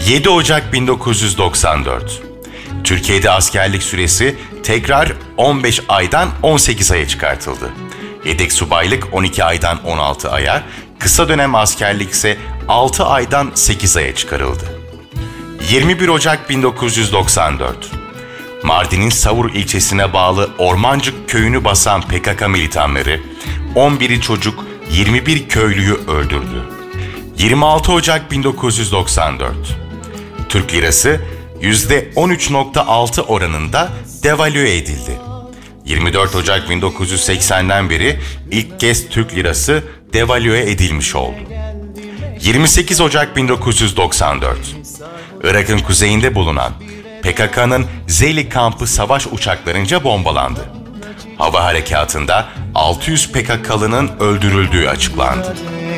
7 Ocak 1994. Türkiye'de askerlik süresi tekrar 15 aydan 18 aya çıkartıldı. Yedek subaylık 12 aydan 16 aya, kısa dönem askerlik ise 6 aydan 8 aya çıkarıldı. 21 Ocak 1994. Mardin'in Savur ilçesine bağlı Ormancık köyünü basan PKK militanları 11'i çocuk, 21 köylüyü öldürdü. 26 Ocak 1994. Türk lirası %13.6 oranında devalüe edildi. 24 Ocak 1980'den beri ilk kez Türk lirası devalüe edilmiş oldu. 28 Ocak 1994. Irak'ın kuzeyinde bulunan PKK'nın Zeyli kampı savaş uçaklarınca bombalandı. Hava harekatında 600 PKK'lının öldürüldüğü açıklandı.